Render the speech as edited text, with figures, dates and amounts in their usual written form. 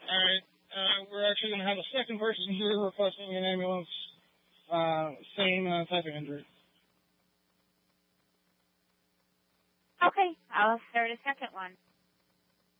All right. We're actually going to have a second person here requesting an ambulance. Same type of injury. Okay, I'll start a second one.